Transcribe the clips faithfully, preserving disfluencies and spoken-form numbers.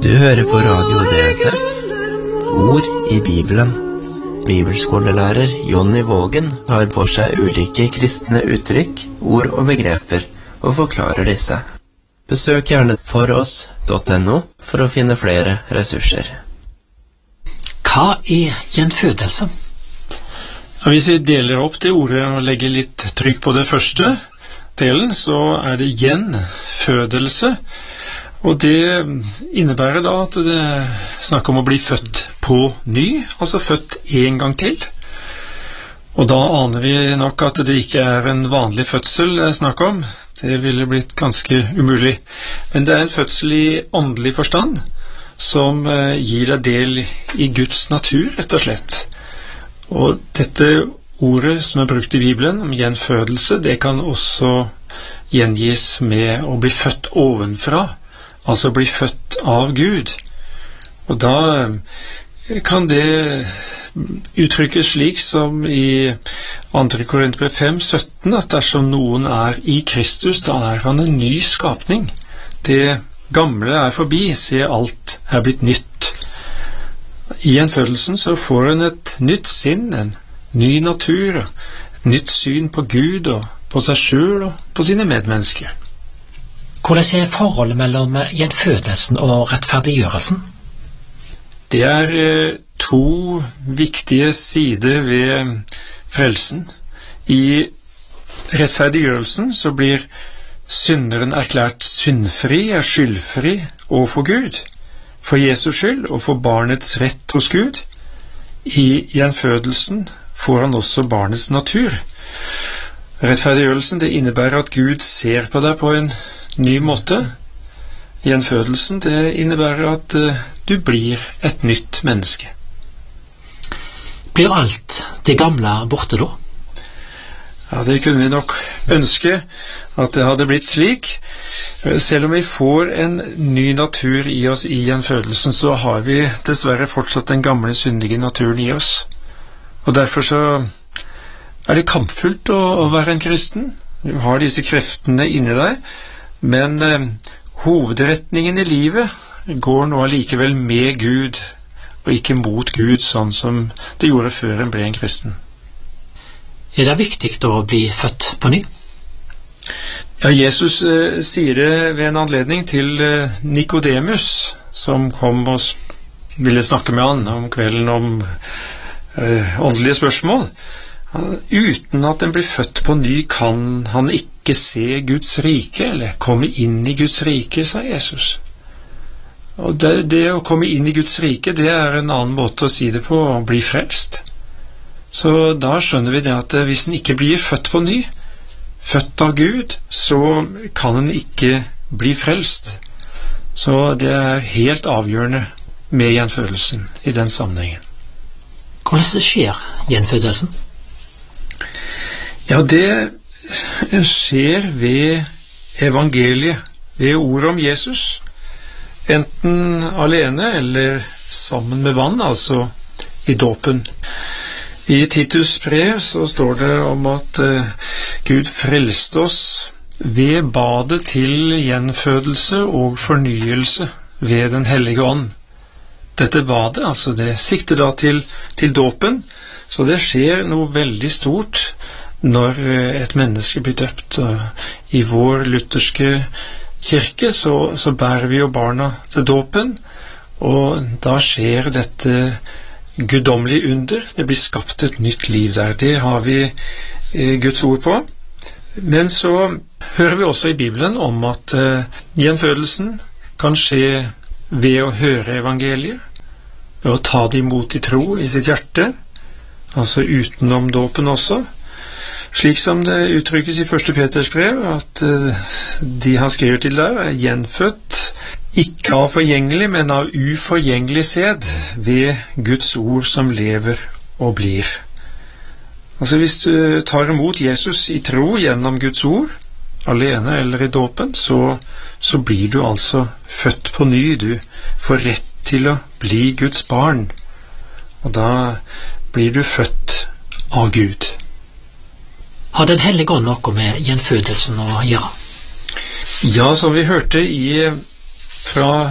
Du hører på Radio D S F, Ord i Bibelen. Bibelskolelærer Jonny Vågen har på seg ulike kristne uttrykk, ord og begreper, og forklarer disse. Besøk gjerne foross punktum no for å finne flere ressurser. Hva er gjenfødelse? Ja, hvis vi deler opp det ordet og legger litt trykk på det første delen, så er det gjenfødelse. Og det innebærer da at det snakker om å bli født på ny, altså født en gang til. Og da aner vi nok at det ikke er en vanlig fødsel det er snakk om. Det ville blitt ganske umulig. Men det er en fødsel i åndelig forstand, som gir deg del i Guds natur, rett og slett. Og dette ordet som er brukt i Bibelen, om gjenfødelse, det kan også gjengis med å bli født ovenfra, altså bli født av Gud. Og da kan det uttrykkes slik som i andre Korinterbrev fem sytten, at dersom noen er i Kristus, da er han en ny skapning. Det gamle er forbi, se alt er blitt nytt. I gjenfødelsen så får han et nytt sinn, en ny natur, et nytt syn på Gud og på seg selv og på sine medmennesker. Hvordan er forholdet mellom gjenfødelsen og rettferdiggjørelsen? Det er eh, to viktige sider ved frelsen. I rettferdiggjørelsen så blir synderen erklært syndfri, er skyldfri overfor Gud, for Jesus skyld og for barnets rett hos Gud. I gjenfødelsen får han også barnets natur. Rettferdiggjørelsen, det innebærer at Gud ser på deg på en ny måte. Gjenfødelsen, det innebærer at uh, du blir et nytt menneske. Blir alt det gamle borte da? Ja, det kunne vi nok ønske at det hadde blitt slik. Selv om vi får en ny natur i oss i gjenfødelsen, så har vi dessverre fortsatt den gamle syndige naturen i oss. Og derfor så er det kampfullt å, å være en kristen. Du har disse kreftene inni deg, men eh, hovedretningen i livet går nå allikevel med Gud, og ikke mot Gud, sånn som det gjorde før en ble en kristen. Er det viktig å bli født på ny? Ja, Jesus eh, sier det ved en anledning til eh, Nikodemus, som kom og ville snakke med han om kvelden om eh, åndelige spørsmål. Uten at en blir født på ny kan han ikke se Guds rike, eller komme inn i Guds rike, sa Jesus. Og det, det å komme inn i Guds rike, det er en annen måte å si det på, å bli frelst. Så da skjønner vi det at hvis en ikke blir født på ny, født av Gud, så kan en ikke bli frelst. Så det er helt avgjørende med gjenfødelsen i den sammenhengen. Hvordan skjer gjenfødelsen? Ja, det skjer ved evangeliet, ved ordet om Jesus, enten alene eller sammen med vann, altså i dåpen. I Titus brev så står det om at uh, Gud frelste oss ved badet til gjenfødelse og fornyelse ved den hellige ånd. Dette badet, altså det sikter da til, til dåpen, så det skjer noe veldig stort når et menneske blir døpt. I vår lutherske kirke så, så bærer vi jo barna til dåpen, og da skjer dette guddommelige under. Det blir skapt et nytt liv der. Det har vi eh, Guds ord på. Men så hører vi også i Bibelen om at eh, gjenfødelsen kan skje ved å høre evangeliet, ved å ta det imot i tro i sitt hjerte, altså utenom dåpen også. Slik som det uttrykkes i første Peters brev, at uh, de han skriver til der er gjenfødt, ikke av forgjengelig, men av uforgjengelig sæd, ved Guds ord som lever og blir. Altså hvis du tar imot Jesus i tro gjennom Guds ord, alene eller i dåpen, så, så blir du altså født på ny. Du får rett til å bli Guds barn, og da blir du født av Gud. Har Den hellige ånd noe med gjenfødelsen å gjøre? Ja, som vi hørte i fra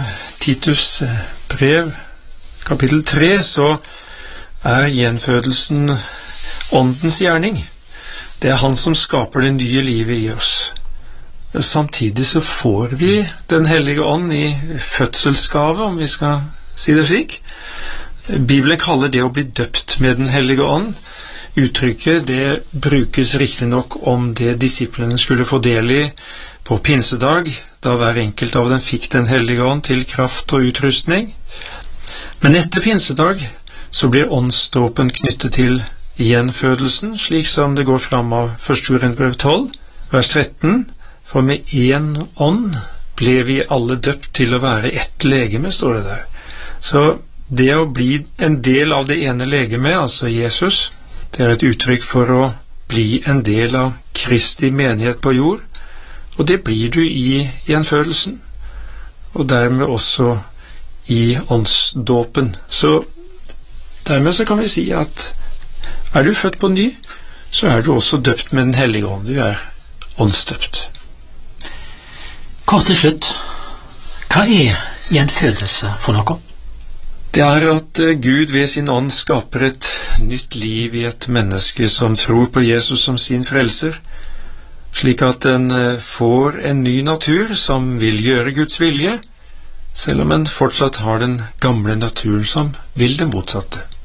Titus brev, kapittel tre, så er gjenfødelsen åndens gjerning. Det er han som skaper det nye livet i oss. Samtidig så får vi den hellige ånd i fødselsgave, om vi skal si det slik. Bibelen kaller det å bli døpt med den hellige ånd. Uttrykket det brukes riktig nok om det disiplene skulle få del i på pinsedag, da hver enkelt av dem fikk den hellige ånd til kraft og utrustning. Men etter pinsedag så blir åndsdåpen knyttet til gjenfødelsen, slik som det går fram av første Korinterbrev tolv, vers tretten. For med én ånd ble vi alle døpt til å være ett legeme, står det der. Så det å bli en del av det ene legeme, altså Jesus, det er et uttrykk for å bli en del av Kristi menighet på jord, og det blir du i gjenfødelsen, og dermed også i åndsdåpen. Så dermed så kan vi si at er du født på ny, så er du også døpt med den hellige ånd. Du er åndsdøpt. Kort til slutt, hva er gjenfødelse for noe? Det er at Gud ved sin ånd skaper et nytt liv i et menneske som tror på Jesus som sin frelser, slik at den får en ny natur som vil gjøre Guds vilje, selv om en fortsatt har den gamle naturen som vil det motsatte.